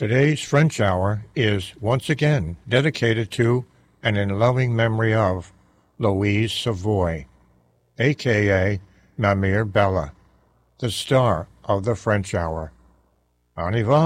Today's French Hour is once again dedicated to and in loving memory of Louise Savoy, a.k.a. Ma Mère Belle, the star of the French Hour. En avant!